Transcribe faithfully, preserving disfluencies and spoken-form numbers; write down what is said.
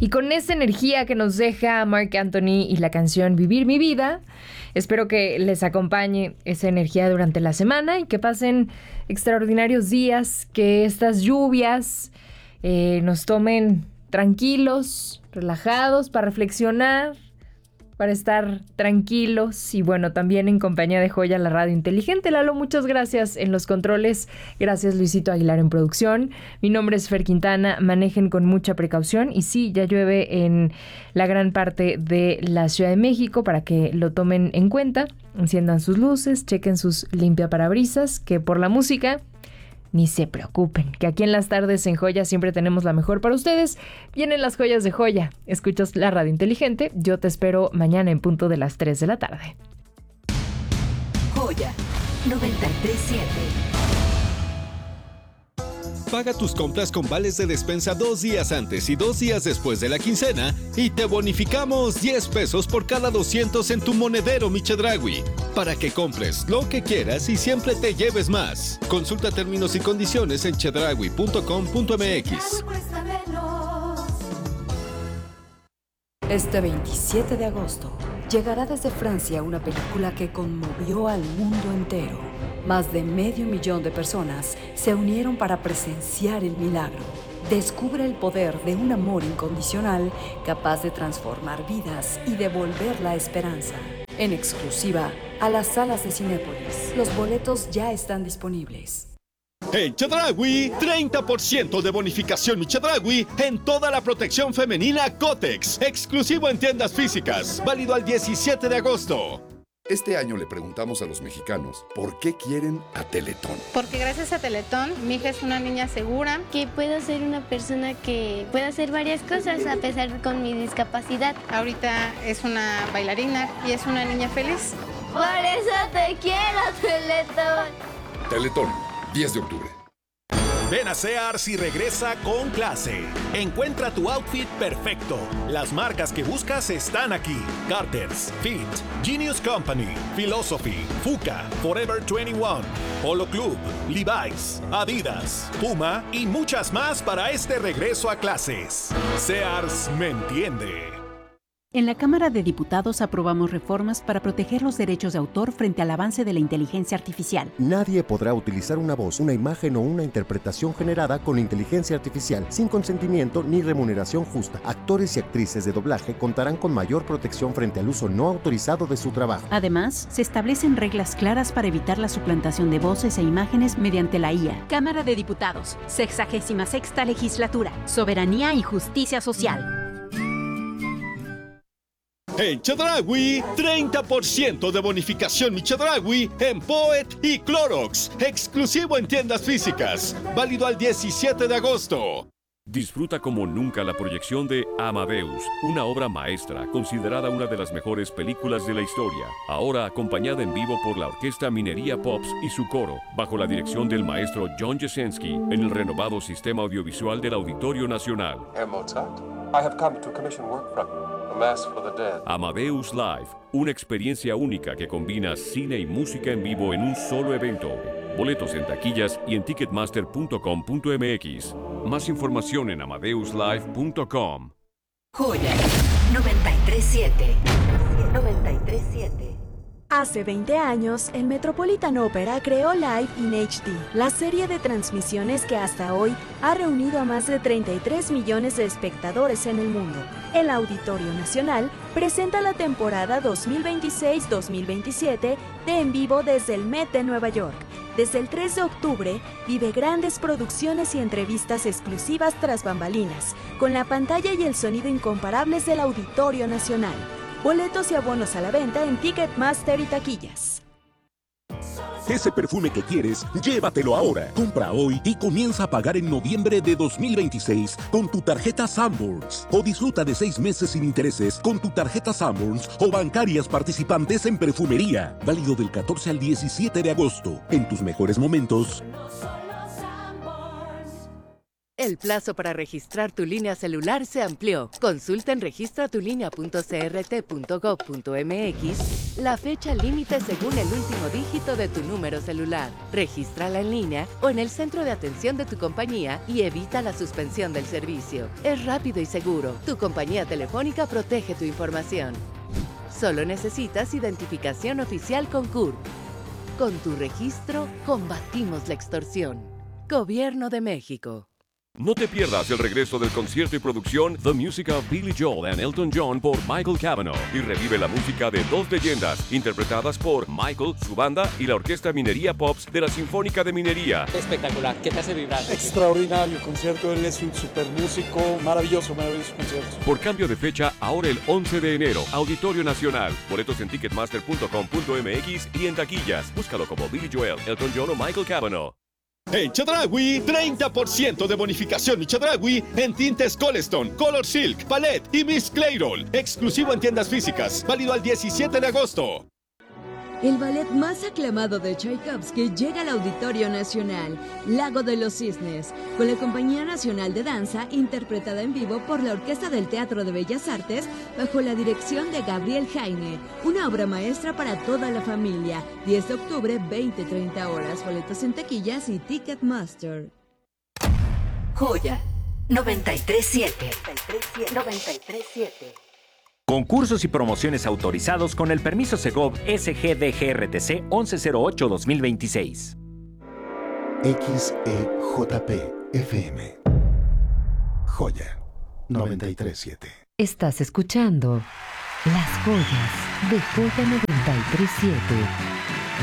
Y con esa energía que nos deja Marc Anthony y la canción Vivir mi vida, espero que les acompañe esa energía durante la semana y que pasen extraordinarios días, que estas lluvias eh, nos tomen tranquilos, relajados, para reflexionar, para estar tranquilos y bueno, también en compañía de Joya, la radio inteligente. Lalo, muchas gracias en los controles. Gracias, Luisito Aguilar, en producción. Mi nombre es Fer Quintana. Manejen con mucha precaución y sí, ya llueve en la gran parte de la Ciudad de México, para que lo tomen en cuenta. Enciendan sus luces, chequen sus limpiaparabrisas, que por la música ni se preocupen, que aquí en las tardes en Joya siempre tenemos la mejor para ustedes. Vienen las joyas de Joya. Escuchas la radio inteligente. Yo te espero mañana en punto de las tres de la tarde. Joya noventa y tres punto siete. Paga tus compras con vales de despensa dos días antes y dos días después de la quincena y te bonificamos diez pesos por cada doscientos en tu monedero Mi Chedraui, para que compres lo que quieras y siempre te lleves más. Consulta términos y condiciones en chedraui punto com punto m x. Este veintisiete de agosto llegará desde Francia una película que conmovió al mundo entero. Más de medio millón de personas se unieron para presenciar el milagro. Descubre el poder de un amor incondicional capaz de transformar vidas y devolver la esperanza. En exclusiva a las salas de Cinépolis. Los boletos ya están disponibles. En Chedraui, treinta por ciento de bonificación Mi Chedraui en toda la protección femenina Kotex, exclusivo en tiendas físicas, válido al diecisiete de agosto. Este año le preguntamos a los mexicanos por qué quieren a Teletón. Porque gracias a Teletón, mi hija es una niña segura. Que puedo ser una persona que puede hacer varias cosas a pesar de con mi discapacidad. Ahorita es una bailarina y es una niña feliz. Por eso te quiero, Teletón. Teletón, diez de octubre. Ven a Sears y regresa con clase. Encuentra tu outfit perfecto. Las marcas que buscas están aquí: Carter's, Fit, Genius Company, Philosophy, Fuka, Forever veintiuno, Polo Club, Levi's, Adidas, Puma y muchas más para este regreso a clases. Sears me entiende. En la Cámara de Diputados aprobamos reformas para proteger los derechos de autor frente al avance de la inteligencia artificial. Nadie podrá utilizar una voz, una imagen o una interpretación generada con inteligencia artificial sin consentimiento ni remuneración justa. Actores y actrices de doblaje contarán con mayor protección frente al uso no autorizado de su trabajo. Además, se establecen reglas claras para evitar la suplantación de voces e imágenes mediante la I A. Cámara de Diputados, sexagésima sexta legislatura, soberanía y justicia social. En Chedraui, treinta por ciento de bonificación Mi Chedraui en Poet y Clorox, exclusivo en tiendas físicas, válido al diecisiete de agosto. Disfruta como nunca la proyección de Amadeus, una obra maestra considerada una de las mejores películas de la historia, ahora acompañada en vivo por la Orquesta Minería Pops y su coro, bajo la dirección del maestro John Jasenski, en el renovado sistema audiovisual del Auditorio Nacional. Herr Mozart, I have come to commission work from you. Mass for the Dead. Amadeus Live, una experiencia única que combina cine y música en vivo en un solo evento. Boletos en taquillas y en ticketmaster punto com punto m x. Más información en amadeus live punto com. Joya noventa y tres punto siete. noventa y tres punto siete. Hace veinte años, el Metropolitan Opera creó Live in H D, la serie de transmisiones que hasta hoy ha reunido a más de treinta y tres millones de espectadores en el mundo. El Auditorio Nacional presenta la temporada dos mil veintiséis dos mil veintisiete de En Vivo desde el Met de Nueva York. Desde el tres de octubre, vive grandes producciones y entrevistas exclusivas tras bambalinas, con la pantalla y el sonido incomparables del Auditorio Nacional. Boletos y abonos a la venta en Ticketmaster y taquillas. Ese perfume que quieres, llévatelo ahora. Compra hoy y comienza a pagar en noviembre de dos mil veintiséis con tu tarjeta Sanborns. O disfruta de seis meses sin intereses con tu tarjeta Sanborns o bancarias participantes en perfumería. Válido del catorce al diecisiete de agosto. En tus mejores momentos. El plazo para registrar tu línea celular se amplió. Consulta en registra tu línea punto c r t punto gov punto m x la fecha límite según el último dígito de tu número celular. Regístrala en línea o en el centro de atención de tu compañía y evita la suspensión del servicio. Es rápido y seguro. Tu compañía telefónica protege tu información. Solo necesitas identificación oficial con C U R. Con tu registro, combatimos la extorsión. Gobierno de México. No te pierdas el regreso del concierto y producción The Music of Billy Joel and Elton John por Michael Cavanaugh y revive la música de dos leyendas interpretadas por Michael, su banda y la Orquesta Minería Pops de la Sinfónica de Minería. Espectacular, ¿qué te hace vibrar? Extraordinario concierto, él es un super músico, maravilloso, maravilloso concierto. Por cambio de fecha, ahora el once de enero, Auditorio Nacional. Boletos en ticketmaster punto com punto m x y en taquillas. Búscalo como Billy Joel, Elton John o Michael Cavanaugh. En Chedraui, treinta por ciento de bonificación en Chedraui en tintes Colestone, Color Silk, Palette y Miss Clairol. Exclusivo en tiendas físicas. Válido al diecisiete de agosto. El ballet más aclamado de Tchaikovsky llega al Auditorio Nacional, Lago de los Cisnes, con la Compañía Nacional de Danza, interpretada en vivo por la Orquesta del Teatro de Bellas Artes, bajo la dirección de Gabriel Jaime. Una obra maestra para toda la familia. diez de octubre, veinte a treinta horas. Boletos en taquillas y Ticketmaster. Joya noventa y tres siete. noventa y tres siete. Concursos y promociones autorizados con el permiso Segov S G D G R T C once cero ocho dos mil veintiséis. X E J P F M. Joya noventa y tres siete. Estás escuchando Las Joyas de Joya noventa y tres siete.